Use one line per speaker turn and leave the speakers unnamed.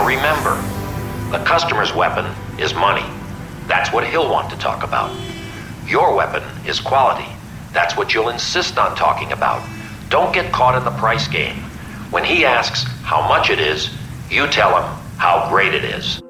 remember, the customer's weapon is money. That's what he'll want to talk about. Your weapon is quality. That's what you'll insist on talking about. Don't get caught in the price game. When he asks how much it is, you tell him how great it is.